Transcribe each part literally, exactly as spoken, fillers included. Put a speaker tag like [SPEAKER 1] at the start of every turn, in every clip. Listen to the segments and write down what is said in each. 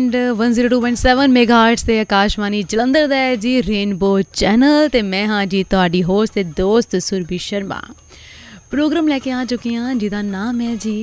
[SPEAKER 1] And one zero two point seven megahertz ते आकाशवाणी जलंधर दा है जी रेनबो चैनल ते मैं हाँ जी तुहाडी होस्ट ते दोस्त सुरभि शर्मा। प्रोग्राम लैके आ चुकी हाँ जिहदा नाम है जी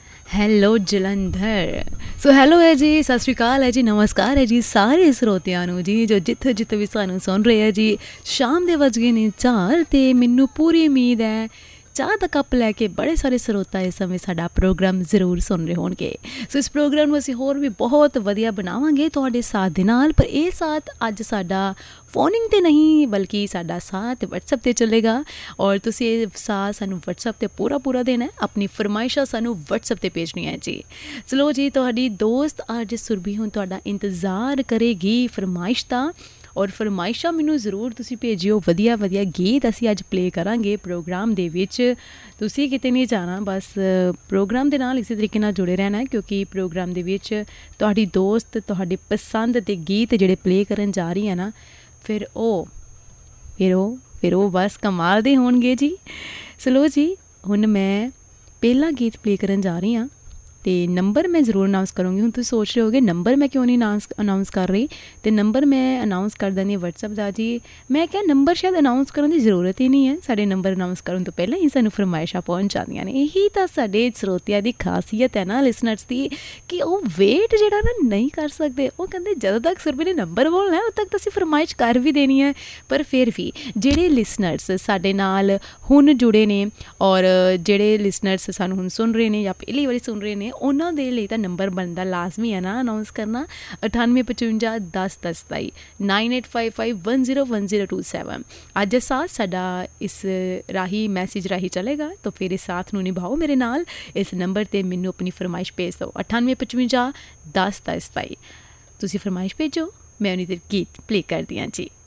[SPEAKER 1] हैलो जलंधर। सो हैलो है जी, सत श्री अकाल है जी, नमस्कार है जी सारे ਸਰੋਤਿਆਂ ਨੂੰ जी जो जिथे जिथे भी सानू सुन रहे हैं जी। शाम ਦੇ ਵੱਜ ਗਏ ਨੇ ਚਾਰ ਤੇ ਮੈਨੂੰ ਪੂਰੀ ਉਮੀਦ ਹੈ ਚਾਹ ਦਾ ਕੱਪ ਲੈ ਕੇ ਬੜੇ ਸਾਰੇ ਸਰੋਤਾ ਇਸ ਸਮੇਂ ਸਾਡਾ ਪ੍ਰੋਗਰਾਮ ਜ਼ਰੂਰ ਸੁਣ ਰਹੇ ਹੋਣਗੇ। ਸੋ ਇਸ ਪ੍ਰੋਗਰਾਮ ਨੂੰ ਅਸੀਂ ਹੋਰ ਵੀ ਬਹੁਤ ਵਧੀਆ ਬਣਾਵਾਂਗੇ ਤੁਹਾਡੇ ਸਾਥ ਦੇ ਨਾਲ, ਪਰ ਇਹ ਸਾਥ ਅੱਜ ਸਾਡਾ ਫੋਨਿੰਗ 'ਤੇ ਨਹੀਂ ਬਲਕਿ ਸਾਡਾ ਸਾਥ ਵਟਸਐਪ 'ਤੇ ਚੱਲੇਗਾ। ਔਰ ਤੁਸੀਂ ਇਹ ਸਾਥ ਸਾਨੂੰ ਵਟਸਐਪ 'ਤੇ ਪੂਰਾ ਪੂਰਾ ਦੇਣਾ, ਆਪਣੀ ਫਰਮਾਇਸ਼ਾਂ ਸਾਨੂੰ ਵਟਸਐਪ 'ਤੇ ਭੇਜਣੀਆਂ ਜੀ। ਚਲੋ ਜੀ, ਤੁਹਾਡੀ ਦੋਸਤ ਅੱਜ ਸੁਰਭੀ ਹੁਣ ਤੁਹਾਡਾ ਇੰਤਜ਼ਾਰ ਕਰੇਗੀ ਫਰਮਾਇਸ਼ ਦਾ। ਔਰ ਫਰਮਾਇਸ਼ਾਂ ਮੈਨੂੰ ਜ਼ਰੂਰ ਤੁਸੀਂ ਭੇਜਿਓ, ਵਧੀਆ ਵਧੀਆ ਗੀਤ ਅਸੀਂ ਅੱਜ ਪਲੇ ਕਰਾਂਗੇ ਪ੍ਰੋਗਰਾਮ ਦੇ ਵਿੱਚ। ਤੁਸੀਂ ਕਿਤੇ ਨਹੀਂ ਜਾਣਾ, ਬਸ ਪ੍ਰੋਗਰਾਮ ਦੇ ਨਾਲ ਇਸੇ ਤਰੀਕੇ ਨਾਲ ਜੁੜੇ ਰਹਿਣਾ, ਕਿਉਂਕਿ ਪ੍ਰੋਗਰਾਮ ਦੇ ਵਿੱਚ ਤੁਹਾਡੀ ਦੋਸਤ ਤੁਹਾਡੇ ਪਸੰਦ ਦੇ ਗੀਤ ਜਿਹੜੇ ਪਲੇ ਕਰਨ ਜਾ ਰਹੀ ਹੈ ਨਾ, ਫਿਰ ਉਹ ਫਿਰ ਉਹ ਫਿਰ ਉਹ ਬਸ ਕਮਾਲ ਦੇ ਹੋਣਗੇ ਜੀ। ਚਲੋ ਜੀ, ਹੁਣ ਮੈਂ ਪਹਿਲਾ ਗੀਤ ਪਲੇ ਕਰਨ ਜਾ ਰਹੀ ਹਾਂ ਤੇ ਨੰਬਰ ਮੈਂ ਜ਼ਰੂਰ ਅਨਾਊਂਸ ਕਰੂੰਗੀ। ਹੁਣ ਤੁਸੀਂ ਸੋਚ ਰਹੇ ਹੋਗੇ ਨੰਬਰ ਮੈਂ ਕਿਉਂ ਨਹੀਂ ਅਨਾਊਂਸ ਅਨਾਊਂਸ ਕਰ ਰਹੀ, ਅਤੇ ਨੰਬਰ ਮੈਂ ਅਨਾਊਂਸ ਕਰ ਦਿੰਦੀ ਹਾਂ ਵਟਸਐਪ ਦਾ ਜੀ। ਮੈਂ ਕਿਹਾ ਨੰਬਰ ਸ਼ਾਇਦ ਅਨਾਊਂਸ ਕਰਨ ਦੀ ਜ਼ਰੂਰਤ ਹੀ ਨਹੀਂ ਹੈ, ਸਾਡੇ ਨੰਬਰ ਅਨਾਊਂਸ ਕਰਨ ਤੋਂ ਪਹਿਲਾਂ ਹੀ ਸਾਨੂੰ ਫਰਮਾਇਸ਼ਾਂ ਪਹੁੰਚ ਜਾਂਦੀਆਂ ਨੇ। ਇਹੀ ਤਾਂ ਸਾਡੇ ਸਰੋਤਿਆਂ ਦੀ ਖਾਸੀਅਤ ਹੈ ਨਾ ਲਿਸਨਰਸ ਦੀ, ਕਿ ਉਹ ਵੇਟ ਜਿਹੜਾ ਨਾ ਨਹੀਂ ਕਰ ਸਕਦੇ। ਉਹ ਕਹਿੰਦੇ ਜਦੋਂ ਤੱਕ ਸੁਰਭੀ ਨੇ ਨੰਬਰ ਬੋਲਣਾ ਉਦੋਂ ਤੱਕ ਤਾਂ ਅਸੀਂ ਫਰਮਾਇਸ਼ ਕਰ ਵੀ ਦੇਣੀ ਹੈ। ਪਰ ਫਿਰ ਵੀ ਜਿਹੜੇ ਲਿਸਨਰਸ ਸਾਡੇ ਨਾਲ ਹੁਣ ਜੁੜੇ ਨੇ ਔਰ ਜਿਹੜੇ ਲਿਸਨਰਸ ਸਾਨੂੰ ਹੁਣ ਸੁਣ ਰਹੇ ਨੇ ਜਾਂ ਪਹਿਲੀ ਵਾਰੀ ਸੁਣ ਰਹੇ ਨੇ, ਉਹਨਾਂ ਦੇ ਲਈ ਤਾਂ ਨੰਬਰ ਬਣਦਾ ਲਾਜ਼ਮੀ ਹੈ ਨਾ ਅਨਾਊਂਸ ਕਰਨਾ। ਅਠਾਨਵੇਂ ਪਚਵੰਜਾ ਦਸ ਦਸ ਸਤਾਈ nine eight five five one zero one zero two seven. ਅੱਜ ਸਾਥ ਸਾਡਾ ਇਸ ਰਾਹੀਂ ਮੈਸੇਜ ਰਾਹੀਂ ਚਲੇਗਾ, ਤਾਂ ਫਿਰ ਇਸ ਸਾਥ ਨੂੰ ਨਿਭਾਓ ਮੇਰੇ ਨਾਲ। ਇਸ ਨੰਬਰ 'ਤੇ ਮੈਨੂੰ ਆਪਣੀ ਫਰਮਾਇਸ਼ ਭੇਜ ਦਿਓ, ਅਠਾਨਵੇਂ ਪਚਵੰਜਾ ਦਸ ਦਸ ਸਤਾਈ। ਤੁਸੀਂ ਫਰਮਾਇਸ਼ ਭੇਜੋ, ਮੈਂ ਉਹਨੀ ਦੇਰ ਗੀਤ ਪਲੇ ਕਰਦੀ ਹਾਂ ਜੀ।